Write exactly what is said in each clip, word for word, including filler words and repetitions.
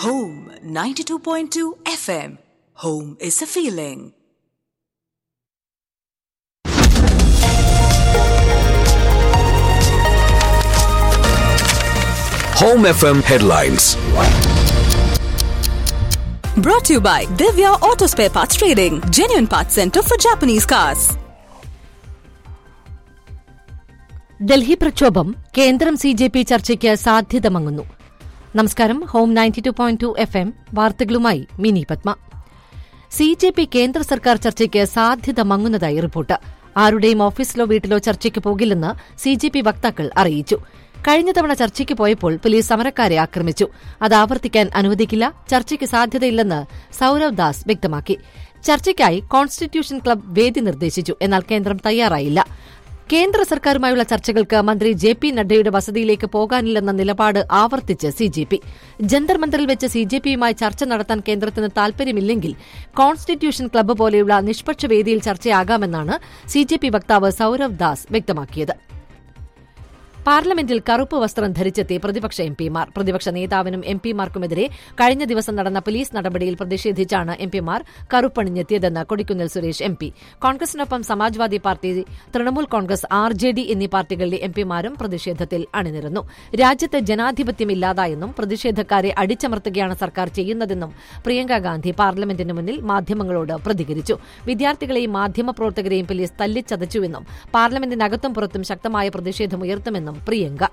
Home ninety-two point two F M. Home is a feeling. Home F M headlines. Brought to you by Divya Auto Spare Parts Trading, genuine parts center for Japanese cars. Delhi പ്രക്ഷോഭം, കേന്ദ്രം C J P ചർച്ചയ്ക്ക് സാധ്യത മങ്ങുന്നു. നമസ്കാരം. Home ninety two point two F M വാർത്തകളുമായി mini Padma. C J P കേന്ദ്ര സർക്കാർ ചർച്ചയ്ക്ക് സാധ്യത മങ്ങുന്നതായി റിപ്പോർട്ട്. ആരുടെയും ഓഫീസിലോ വീട്ടിലോ ചർച്ചയ്ക്ക് പോകില്ലെന്ന് സി ജെ പി വക്താക്കൾ അറിയിച്ചു. കഴിഞ്ഞ തവണ ചർച്ചയ്ക്ക് പോയപ്പോൾ പോലീസ് സമരക്കാരെ ആക്രമിച്ചു. അത് ആവർത്തിക്കാൻ അനുവദിക്കില്ല. ചർച്ചയ്ക്ക് സാധ്യതയില്ലെന്ന് സൌരവ് ദാസ് വ്യക്തമാക്കി. ചർച്ചയ്ക്കായി കോൺസ്റ്റിറ്റ്യൂഷൻ ക്ലബ് വേദി നിർദ്ദേശിച്ചു. എന്നാൽ കേന്ദ്രം തയ്യാറായില്ല. കേന്ദ്ര സർക്കാരുമായുള്ള ചർച്ചകൾക്ക് മന്ത്രി ജെ പി നഡ്ഡയുടെ വസതിയിലേക്ക് പോകാനില്ലെന്ന നിലപാട് ആവർത്തിച്ച് സി ജെ പി. ജന്തർ മന്ദറിൽ വെച്ച് സി ജെ പിയുമായി ചർച്ച നടത്താൻ കേന്ദ്രത്തിന് താൽപര്യമില്ലെങ്കിൽ കോൺസ്റ്റിറ്റ്യൂഷൻ ക്ലബ്ബ് പോലെയുള്ള നിഷ്പക്ഷ വേദിയിൽ ചർച്ചയാകാമെന്നാണ് സി ജെ പി വക്താവ് സൌരവ് ദാസ് വ്യക്തമാക്കിയത്. പാർലമെന്റിൽ കറുപ്പ് വസ്ത്രം ധരിച്ചെത്തി പ്രതിപക്ഷ എംപിമാർ. പ്രതിപക്ഷ നേതാവിനും എംപിമാർക്കുമെതിരെ കഴിഞ്ഞ ദിവസം നടന്ന പോലീസ് നടപടിയിൽ പ്രതിഷേധിച്ചാണ് എംപിമാർ കറുപ്പണിഞ്ഞെത്തിയതെന്ന് Kodikunnil Suresh M P. കോൺഗ്രസിനൊപ്പം Samajwadi party, Trinamool Congress, R J D എന്നീ പാർട്ടികളിലെ എംപിമാരും പ്രതിഷേധത്തിൽ അണിനിരന്നു. രാജ്യത്ത് ജനാധിപത്യം ഇല്ലാതായെന്നും പ്രതിഷേധക്കാരെ അടിച്ചമർത്തുകയാണ് സർക്കാർ ചെയ്യുന്നതെന്നും പ്രിയങ്ക ഗാന്ധി പാർലമെന്റിന് മുന്നിൽ മാധ്യമങ്ങളോട് പ്രതികരിച്ചു. വിദ്യാർത്ഥികളെയും മാധ്യമപ്രവർത്തകരെയും പോലീസ് തല്ലിച്ചതച്ചുവെന്നും പാർലമെന്റിനകത്തും പുറത്തും ശക്തമായ പ്രതിഷേധമുയർത്തുമെന്നും പ്രിയങ്ക.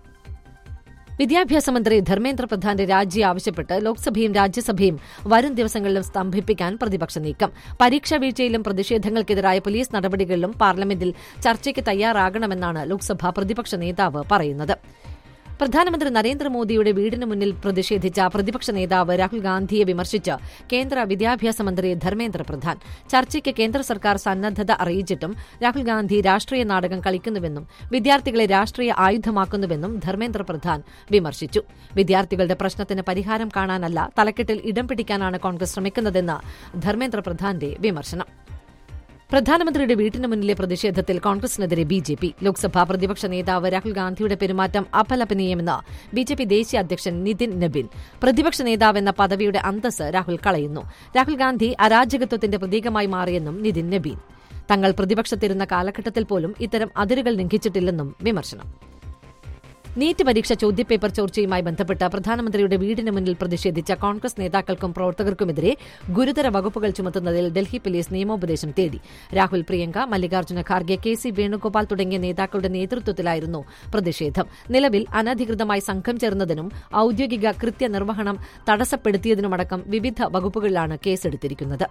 വിദ്യാഭ്യാസ മന്ത്രി ധർമ്മേന്ദ്ര പ്രധാന്റെ രാജി ആവശ്യപ്പെട്ട് ലോക്സഭയും രാജ്യസഭയും വരും ദിവസങ്ങളിലും സ്തംഭിപ്പിക്കാൻ പ്രതിപക്ഷ നീക്കം. പരീക്ഷാ വീഴ്ചയിലും പ്രതിഷേധങ്ങൾക്കെതിരായ പോലീസ് നടപടികളിലും പാർലമെന്റിൽ ചർച്ചയ്ക്ക് തയ്യാറാകണമെന്നാണ് ലോക്സഭാ പ്രതിപക്ഷ നേതാവ് പറയുന്നത്. പ്രധാനമന്ത്രി നരേന്ദ്രമോദിയുടെ വീടിന് മുന്നിൽ പ്രതിഷേധിച്ച പ്രതിപക്ഷ നേതാവ് രാഹുൽ ഗാന്ധിയെ വിമർശിച്ച് കേന്ദ്ര വിദ്യാഭ്യാസ മന്ത്രി ധർമ്മേന്ദ്ര പ്രധാൻ. ചർച്ചയ്ക്ക് കേന്ദ്ര സർക്കാർ സന്നദ്ധത അറിയിച്ചിട്ടും രാഹുൽ ഗാന്ധി രാഷ്ട്രീയ നാടകം കളിക്കുന്നുവെന്നും വിദ്യാർത്ഥികളെ രാഷ്ട്രീയ ആയുധമാക്കുന്നുവെന്നും ധർമ്മേന്ദ്ര പ്രധാൻ വിമർശിച്ചു. വിദ്യാർത്ഥികളുടെ പ്രശ്നത്തിന് പരിഹാരം കാണാനല്ല, തലക്കെട്ടിൽ ഇടം പിടിക്കാനാണ് കോൺഗ്രസ് ശ്രമിക്കുന്നതെന്ന് ധർമ്മേന്ദ്ര പ്രധാന്റെ വിമർശനം. പ്രധാനമന്ത്രിയുടെ വീട്ടിന് മുന്നിലെ പ്രതിഷേധത്തിൽ കോൺഗ്രസിനെതിരെ ബി ജെ പി. ലോക്സഭാ പ്രതിപക്ഷ നേതാവ് രാഹുൽ ഗാന്ധിയുടെ പെരുമാറ്റം അപലപനീയമെന്ന് ബി ജെ പി ദേശീയ അധ്യക്ഷൻ നിതിൻ നബിൻ. പ്രതിപക്ഷ നേതാവെന്ന പദവിയുടെ അന്തസ് രാഹുൽ കളയുന്നു. രാഹുൽ ഗാന്ധി അരാജകത്വത്തിന്റെ പ്രതീകമായി മാറിയെന്നും നിതിൻ നബീൻ. തങ്ങൾ പ്രതിപക്ഷത്തിരുന്ന കാലഘട്ടത്തിൽ പോലും ഇത്തരം അതിരുകൾ ലംഘിച്ചിട്ടില്ലെന്നും വിമർശനം. നീറ്റ് പരീക്ഷ ചോദ്യപേപ്പർ ചോർച്ചയുമായി ബന്ധപ്പെട്ട് പ്രധാനമന്ത്രിയുടെ വീടിന് മുന്നിൽ പ്രതിഷേധിച്ച കോൺഗ്രസ് നേതാക്കൾക്കും പ്രവർത്തകർക്കുമെതിരെ ഗുരുതര വകുപ്പുകൾ ചുമത്തുന്നതിൽ ഡൽഹി പോലീസ് നിയമോപദേശം തേടി. രാഹുൽ, പ്രിയങ്ക, മല്ലികാർജ്ജുന ഖാർഗെ, കെ സി വേണുഗോപാൽ തുടങ്ങിയ നേതാക്കളുടെ നേതൃത്വത്തിലായിരുന്നു പ്രതിഷേധം. നിലവിൽ അനധികൃതമായി സംഘം ചേർന്നതിനും ഔദ്യോഗിക കൃത്യനിർവഹണം തടസ്സപ്പെടുത്തിയതിനുമടക്കം വിവിധ വകുപ്പുകളിലാണ് കേസെടുത്തിരിക്കുന്നത്.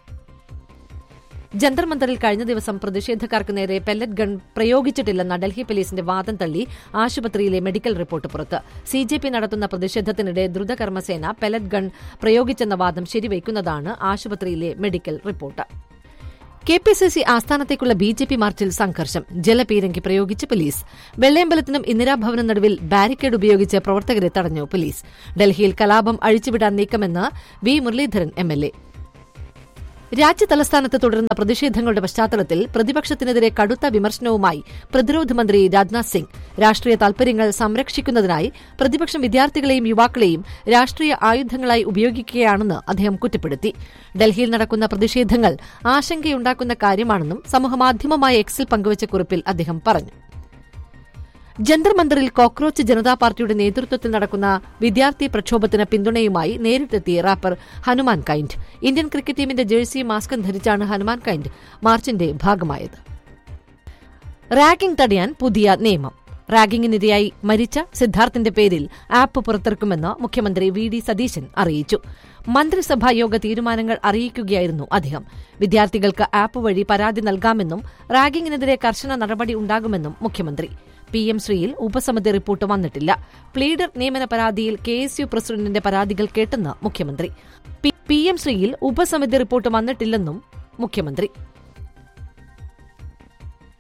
ജന്തർ മന്ദറിൽ കഴിഞ്ഞ ദിവസം പ്രതിഷേധക്കാർക്ക് നേരെ പെല്ലറ്റ് ഗൺ പ്രയോഗിച്ചിട്ടില്ലെന്ന ഡൽഹി പോലീസിന്റെ വാദം തള്ളി ആശുപത്രിയിലെ മെഡിക്കൽ റിപ്പോർട്ട് പുറത്ത്. സി ജെ പി നടത്തുന്ന പ്രതിഷേധത്തിനിടെ ദ്രുതകർമ്മസേന പെല്ലറ്റ് ഗൺ പ്രയോഗിച്ചെന്ന വാദം ശരിവയ്ക്കുന്നതാണ് ആശുപത്രിയിലെ medical report. K P C C ആസ്ഥാനത്തേക്കുള്ള B J P മാർച്ചിൽ സംഘർഷം. ജലപീരങ്കി പ്രയോഗിച്ച് പോലീസ്. വെള്ളയമ്പലത്തിനും ഇന്ദിരാഭവനും നടുവിൽ ബാരിക്കേഡ് ഉപയോഗിച്ച് പ്രവർത്തകരെ തടഞ്ഞു പോലീസ്. ഡൽഹിയിൽ കലാപം അഴിച്ചുവിടാൻ നീക്കമെന്ന് V Muraleedharan M L A. രാജ്യതലസ്ഥാനത്ത് തുടരുന്ന പ്രതിഷേധങ്ങളുടെ പശ്ചാത്തലത്തിൽ പ്രതിപക്ഷത്തിനെതിരെ കടുത്ത വിമർശനവുമായി പ്രതിരോധ മന്ത്രി രാജ്നാഥ് സിംഗ്. രാഷ്ട്രീയ താൽപര്യങ്ങൾ സംരക്ഷിക്കുന്നതിനായി പ്രതിപക്ഷം വിദ്യാർത്ഥികളെയും യുവാക്കളെയും രാഷ്ട്രീയ ആയുധങ്ങളായി ഉപയോഗിക്കുകയാണെന്ന് അദ്ദേഹം കുറ്റപ്പെടുത്തി. ഡൽഹിയിൽ നടക്കുന്ന പ്രതിഷേധങ്ങൾ ആശങ്കയുണ്ടാക്കുന്ന കാര്യമാണെന്നും സമൂഹമാധ്യമമായ എക്സിൽ പങ്കുവച്ച കുറിപ്പിൽ അദ്ദേഹം പറഞ്ഞു. ജന്തർ മന്ദറിൽ കോക്രോച്ച് ജനതാ പാർട്ടിയുടെ നേതൃത്വത്തിൽ നടക്കുന്ന വിദ്യാർത്ഥി പ്രക്ഷോഭത്തിന് പിന്തുണയുമായി നേരിട്ടെത്തി wrapper Hanuman kind. Indian cricket ടീമിന്റെ ജേഴ്സിയും മാസ്കും ധരിച്ചാണ് ഹനുമാൻ കൈൻഡ് മാർച്ചിന്റെ ഭാഗമായത്. റാഗിംഗ് തടയാൻ പുതിയ നിയമം. റാഗിംഗിനിരയായി മരിച്ച സിദ്ധാർത്ഥിന്റെ പേരിൽ ആപ്പ് പുറത്തിറക്കുമെന്ന് മുഖ്യമന്ത്രി വി ഡി സതീശൻ അറിയിച്ചു. മന്ത്രിസഭായോഗ തീരുമാനങ്ങൾ അറിയിക്കുകയായിരുന്നു അദ്ദേഹം. വിദ്യാർത്ഥികൾക്ക് ആപ്പ് വഴി പരാതി നൽകാമെന്നും റാഗിംഗിനെതിരെ കർശന നടപടി ഉണ്ടാകുമെന്നും മുഖ്യമന്ത്രി. പി എം ശ്രീയിൽ ഉപസമിതി റിപ്പോർട്ട് വന്നിട്ടില്ല. പ്ലീഡർ നിയമന പരാതിയിൽ കെ എസ് യു പ്രസിഡന്റിന്റെ പരാതികൾ കേട്ടെന്ന് മുഖ്യമന്ത്രി. പി എം ശ്രീയിൽ ഉപസമിതി റിപ്പോർട്ട് വന്നിട്ടില്ലെന്നും മുഖ്യമന്ത്രി.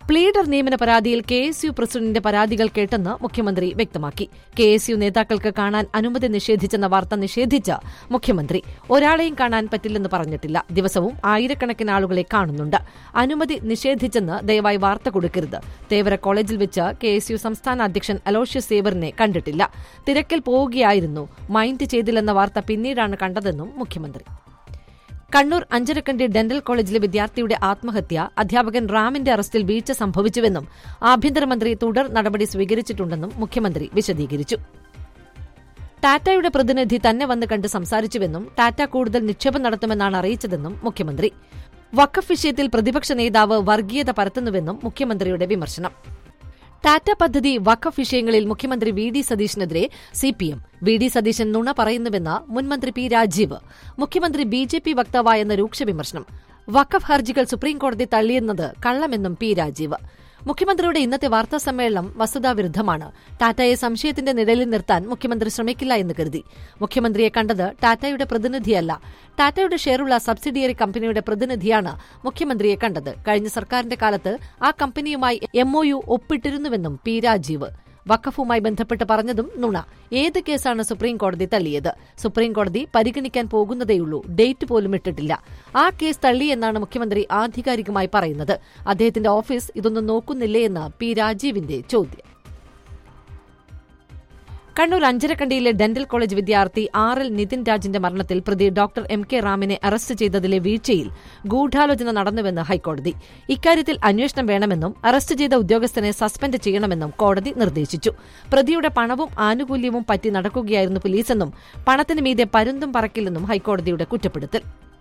പ്ലീഡർ നിയമന പരാതിയിൽ കെ എസ് യു പ്രസിഡന്റിന്റെ പരാതികൾ കേട്ടെന്ന് മുഖ്യമന്ത്രി വ്യക്തമാക്കി. കെ എസ് യു നേതാക്കൾക്ക് കാണാൻ അനുമതി നിഷേധിച്ചെന്ന വാർത്ത നിഷേധിച്ച മുഖ്യമന്ത്രി ഒരാളെയും കാണാൻ പറ്റില്ലെന്ന് പറഞ്ഞിട്ടില്ല. ദിവസവും ആയിരക്കണക്കിന് ആളുകളെ കാണുന്നുണ്ട്. അനുമതി നിഷേധിച്ചെന്ന് ദയവായി വാർത്ത കൊടുക്കരുത്. തേവര കോളേജിൽ വെച്ച് കെ എസ് യു സംസ്ഥാന അധ്യക്ഷൻ അലോഷ്യസ് സേവറിനെ കണ്ടിട്ടില്ല. തിരക്കിൽ പോവുകയായിരുന്നു. മൈൻഡ് ചെയ്തില്ലെന്ന വാർത്ത പിന്നീടാണ് കണ്ടതെന്നും മുഖ്യമന്ത്രി. കണ്ണൂർ അഞ്ചരക്കണ്ടി ഡെന്റൽ കോളേജിലെ വിദ്യാർത്ഥിയുടെ ആത്മഹത്യ അധ്യാപകൻ റാമിന്റെ അറസ്റ്റിൽ വീഴ്ച സംഭവിച്ചുവെന്നും ആഭ്യന്തരമന്ത്രി തുടർ നടപടി സ്വീകരിച്ചിട്ടുണ്ടെന്നും മുഖ്യമന്ത്രി വിശദീകരിച്ചു. ടാറ്റയുടെ പ്രതിനിധി തന്നെ വന്ന് കണ്ട് സംസാരിച്ചുവെന്നും ടാറ്റ കൂടുതൽ നിക്ഷേപം നടത്തുമെന്നാണ് അറിയിച്ചതെന്നും മുഖ്യമന്ത്രി. വഖഫ് വിഷയത്തിൽ പ്രതിപക്ഷ നേതാവ് വർഗീയത പരത്തുന്നുവെന്നും മുഖ്യമന്ത്രിയുടെ വിമർശനം. ടാറ്റ പദ്ധതി വഖഫ് വിഷയങ്ങളിൽ മുഖ്യമന്ത്രി V D സതീശനെതിരെ CPM. V D Satheesan നുണ പറയുന്നുവെന്ന് മുൻമന്ത്രി പി രാജീവ്. മുഖ്യമന്ത്രി ബി ജെ പി വക്താവായെന്ന രൂക്ഷ വിമർശനം. വഖഫ് ഹർജികൾ സുപ്രീംകോടതി തള്ളിയെന്നത് കള്ളമെന്നും പി രാജീവ്. മുഖ്യമന്ത്രിയുടെ ഇന്നത്തെ വാർത്താ സമ്മേളനം വസ്തുതാവിരുദ്ധമാണ്. ടാറ്റയെ സംശയത്തിന്റെ നിഴലിൽ നിർത്താൻ മുഖ്യമന്ത്രി ശ്രമിക്കില്ല എന്ന് കരുതി. മുഖ്യമന്ത്രിയെ കണ്ടത് ടാറ്റയുടെ പ്രതിനിധിയല്ല, ടാറ്റയുടെ ഷെയറുള്ള സബ്സിഡിയറി കമ്പനിയുടെ പ്രതിനിധിയാണ് മുഖ്യമന്ത്രിയെ കണ്ടത്. കഴിഞ്ഞ സർക്കാരിന്റെ കാലത്ത് ആ കമ്പനിയുമായി എംഒയു ഒപ്പിട്ടിരുന്നുവെന്നും പി രാജീവ്. വഖഫുമായി ബന്ധപ്പെട്ട് പറഞ്ഞതും നുണ. ഏത് കേസാണ് സുപ്രീംകോടതി തള്ളിയത്? സുപ്രീംകോടതി പരിഗണിക്കാൻ പോകുന്നതേയുള്ളൂ. ഡേറ്റ് പോലും ഇട്ടിട്ടില്ല. ആ കേസ് തള്ളിയെന്നാണ് മുഖ്യമന്ത്രി ആധികാരികമായി പറയുന്നത്. അദ്ദേഹത്തിന്റെ ഓഫീസ് ഇതൊന്നും നോക്കുന്നില്ലേ എന്ന് പി രാജീവിന്റെ ചോദ്യം. കണ്ണൂർ അഞ്ചരക്കണ്ടിയിലെ ഡെന്റൽ കോളേജ് വിദ്യാർത്ഥി ആർ എൽ നിതിൻ രാജിന്റെ മരണത്തിൽ പ്രതി ഡോക്ടർ എം കെ റാമിനെ അറസ്റ്റ് ചെയ്തതിലെ വീഴ്ചയിൽ ഗൂഢാലോചന നടന്നുവെന്ന് ഹൈക്കോടതി. ഇക്കാര്യത്തിൽ അന്വേഷണം വേണമെന്നും അറസ്റ്റ് ചെയ്ത ഉദ്യോഗസ്ഥനെ സസ്പെൻഡ് ചെയ്യണമെന്നും കോടതി നിർദ്ദേശിച്ചു. പ്രതിയുടെ പണവും ആനുകൂല്യവും പറ്റി നടക്കുകയായിരുന്നു പോലീസെന്നും പണത്തിന് മീതെ പരുന്തും പറക്കില്ലെന്നും ഹൈക്കോടതിയുടെ കുറ്റപ്പെടുത്തൽ.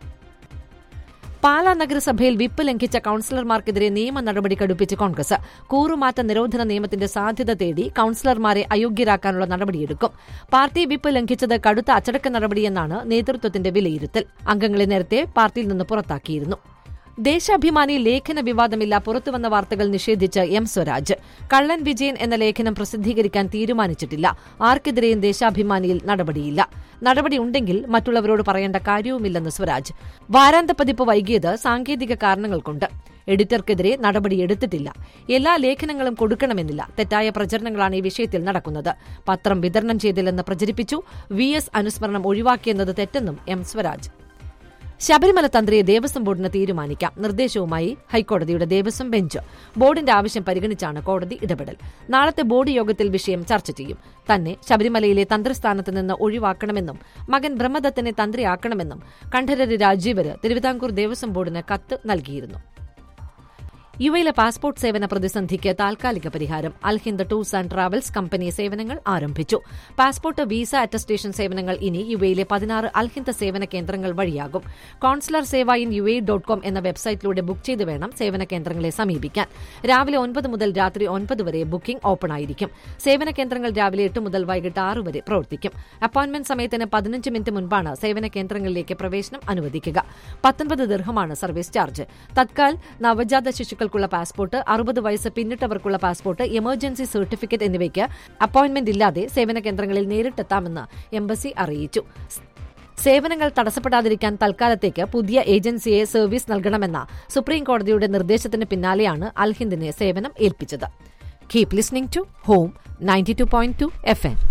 പാലാ നഗരസഭയിൽ വിപ്പ് ലംഘിച്ച കൌൺസിലർമാർക്കെതിരെ നിയമ നടപടി കടുപ്പിച്ച് കോൺഗ്രസ്. കൂറുമാറ്റ നിരോധന നിയമത്തിന്റെ സാധ്യത തേടി കൌൺസിലർമാരെ അയോഗ്യരാക്കാനുള്ള നടപടിയെടുക്കും. പാർട്ടി വിപ്പ് ലംഘിച്ചത് കടുത്ത അച്ചടക്ക നടപടിയെന്നാണ് നേതൃത്വത്തിന്റെ വിലയിരുത്തൽ. അംഗങ്ങളെ നേരത്തെ പാർട്ടിയിൽ നിന്ന് പുറത്താക്കിയിരുന്നു. ദേശാഭിമാനി ലേഖന വിവാദമില്ല, പുറത്തുവന്ന വാർത്തകൾ നിഷേധിച്ച് എം സ്വരാജ്. കള്ളൻ വിജയൻ എന്ന ലേഖനം പ്രസിദ്ധീകരിക്കാൻ തീരുമാനിച്ചിട്ടില്ല. ആർക്കെതിരെയും ദേശാഭിമാനിയിൽ നടപടിയില്ല. നടപടിയുണ്ടെങ്കിൽ മറ്റുള്ളവരോട് പറയേണ്ട കാര്യവുമില്ലെന്ന് സ്വരാജ്. വാരാന്ത പതിപ്പ് വൈകിയത് സാങ്കേതിക കാരണങ്ങൾ കൊണ്ട്. എഡിറ്റർക്കെതിരെ നടപടിയെടുത്തിട്ടില്ല. എല്ലാ ലേഖനങ്ങളും കൊടുക്കണമെന്നില്ല. തെറ്റായ പ്രചരണങ്ങളാണ് ഈ വിഷയത്തിൽ നടക്കുന്നത്. പത്രം വിതരണം ചെയ്തില്ലെന്ന് പ്രചരിപ്പിച്ചു. വി എസ് അനുസ്മരണം ഒഴിവാക്കിയെന്നത് തെറ്റെന്നും എം സ്വരാജ്. ശബരിമല തന്ത്രിയെ ദേവസ്വം ബോർഡിന് തീരുമാനിക്കാം. നിർദ്ദേശവുമായി ഹൈക്കോടതിയുടെ ദേവസ്വം ബെഞ്ച്. ബോർഡിന്റെ ആവശ്യം പരിഗണിച്ചാണ് കോടതി ഇടപെടൽ. നാളത്തെ ബോർഡ് യോഗത്തിൽ വിഷയം ചർച്ച ചെയ്യും. തന്നെ ശബരിമലയിലെ തന്ത്രിസ്ഥാനത്ത് നിന്ന് ഒഴിവാക്കണമെന്നും മകൻ ബ്രഹ്മദത്തിനെ തന്ത്രിയാക്കണമെന്നും കണ്ഠരര് രാജീവര് തിരുവിതാംകൂർ ദേവസ്വം ബോർഡിന് കത്ത് നൽകിയിരുന്നു. യു എയിലെ പാസ്പോർട്ട് സേവന പ്രതിസന്ധിക്ക് താൽക്കാലിക പരിഹാരം. Alhind tours and travels company സേവനങ്ങൾ ആരംഭിച്ചു. പാസ്പോർട്ട്, വീസ അറ്റസ്റ്റേഷൻ സേവനങ്ങൾ ഇനി യു എയിലെ പതിനാറ് അൽഹിന്ദ് സേവന കേന്ദ്രങ്ങൾ വഴിയാകും. Consular Sewa in U A dot com എന്ന വെബ്സൈറ്റിലൂടെ ബുക്ക് ചെയ്ത് വേണം സേവന കേന്ദ്രങ്ങളെ സമീപിക്കാൻ. രാവിലെ ഒൻപത് മുതൽ രാത്രി ഒൻപത് വരെ ബുക്കിംഗ് ഓപ്പൺ ആയിരിക്കും. സേവന കേന്ദ്രങ്ങൾ രാവിലെ എട്ട് മുതൽ വൈകിട്ട് ആറ് വരെ പ്രവർത്തിക്കും. അപ്പോയിന്റ്മെന്റ് സമയത്തിന് പതിനഞ്ച് മിനിറ്റ് മുൻപാണ് സേവന കേന്ദ്രങ്ങളിലേക്ക് പ്രവേശനം അനുവദിക്കുക. പത്തൊൻപത് ദിർഹമാണ് സർവീസ് ചാർജ്. തത്കാൽ, നവജാത ശിശുക്കൾ ുള്ള പാസ്പോർട്ട്, അറുപത് വയസ്സ് പിന്നിട്ടവർക്കുള്ള പാസ്പോർട്ട്, എമർജൻസി സർട്ടിഫിക്കറ്റ് എന്നിവയ്ക്ക് അപ്പോയിന്റ്മെന്റ് ഇല്ലാതെ സേവന കേന്ദ്രങ്ങളിൽ നേരിട്ടെത്താമെന്ന് എംബസി അറിയിച്ചു. സേവനങ്ങൾ തടസ്സപ്പെടാതിരിക്കാൻ തൽക്കാലത്തേക്ക് പുതിയ ഏജൻസിയെ സർവീസ് നൽകണമെന്ന സുപ്രീംകോടതിയുടെ നിർദ്ദേശത്തിന് പിന്നാലെയാണ് അൽഹിന്ദിനെ സേവനം ഏൽപ്പിച്ചത്. Keep listening to home ninety two point two F M.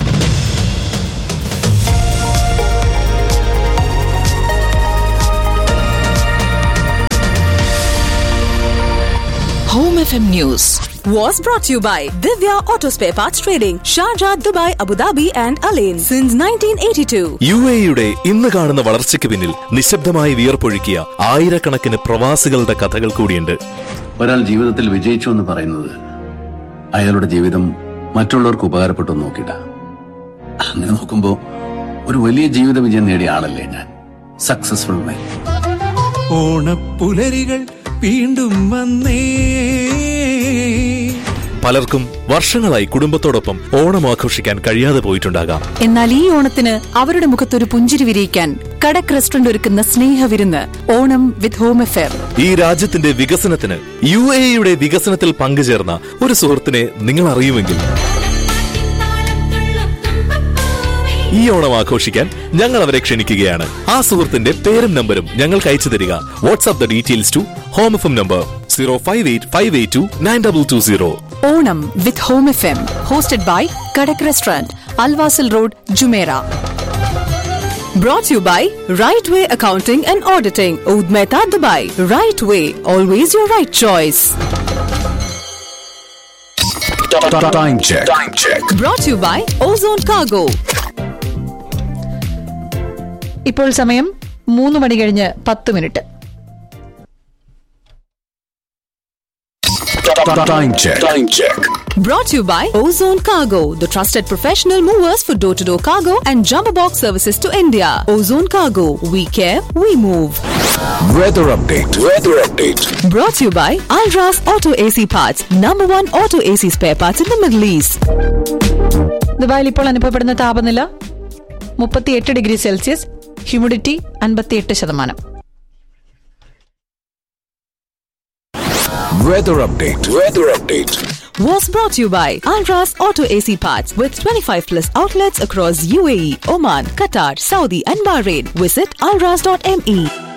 Home F M News was brought to you by Divya Auto Spare Parts Trading, Sharjah, Dubai, Abu Dhabi and Alain since nineteen eighty-two. U എയുടെ ഇന്ന് കാണുന്ന വളർച്ചയ്ക്ക് പിന്നിൽ നിശബ്ദമായി വിയർപ്പൊഴുക്കിയ ആയിരക്കണക്കിന് പ്രവാസികളുടെ കഥകൾ കൂടിയുണ്ട്. ഒരാൾ ജീവിതത്തിൽ വിജയിച്ചു എന്ന് പറയുന്നത് അയാളുടെ ജീവിതം മറ്റുള്ളവർക്ക് ഉപകാരപ്പെട്ടു നോക്കിയിട്ട. അങ്ങനെ നോക്കുമ്പോ ഒരു വലിയ ജീവിത വിജയം നേടിയ ആളല്ലേ ഞാൻ. സക്സസ്ഫുൾ മാൻ. ഓണപ്പുലരികൾ വീണ്ടും വന്നേ. പലർക്കും വർഷങ്ങളായി കുടുംബത്തോടൊപ്പം ഓണം ആഘോഷിക്കാൻ കഴിയാതെ പോയിട്ടുണ്ടാകാം. എന്നാൽ ഈ ഓണത്തിന് അവരുടെ മുഖത്തൊരു പുഞ്ചിരി വിരിയിക്കാൻ കടക് റെസ്റ്റോറന്റ് ഒരുക്കുന്ന സ്നേഹവിരുന്ന് ഓണം വിത്ത് ഹോം അഫെയർ. ഈ രാജ്യത്തിന്റെ വികസനത്തിന്, യു എയുടെ വികസനത്തിൽ പങ്കുചേർന്ന ഒരു സുഹൃത്തിനെ നിങ്ങൾ അറിയുമെങ്കിൽ ഈ ഓണം ആഘോഷിക്കാൻ ഞങ്ങൾ അവരെ ക്ഷണിക്കുകയാണ്. ആ സുഹൃത്തിന്റെ പേരും നമ്പരും ഞങ്ങൾക്ക് അയച്ചു തരിക. WhatsApp the details to home F M number zero five eight five eight two nine two two zero. Onam with Home F M, hosted by Kadak Restaurant, Alwasil Road, Jumeirah. Brought to you by Right Way Accounting and Auditing, Oud Mehta, Dubai. Right Way, always your right choice. Time check. Time check. Brought to you by Ozone Cargo. ഇപ്പോൾ സമയം മൂന്ന് മണി കഴിഞ്ഞ് പത്ത് minute. Time check. Time check. Brought to you by Ozone Cargo, the trusted professional movers for door-to-door cargo and jumbo box services to India. Ozone Cargo, we care, we move. Weather update. Weather update. Brought to you by Alras Auto A C Parts, number one auto A C spare parts in the Middle East. ദുബായിൽ ഇപ്പോൾ അനുഭവപ്പെടുന്ന താപനില മുപ്പത്തിയെട്ട് degree Celsius, humidity അൻപത്തിയെട്ട് ശതമാനം. Weather update. Weather update. Was brought to you by Alras Auto A C Parts with twenty-five plus outlets across U A E, Oman, Qatar, Saudi and Bahrain. Visit alras dot m e.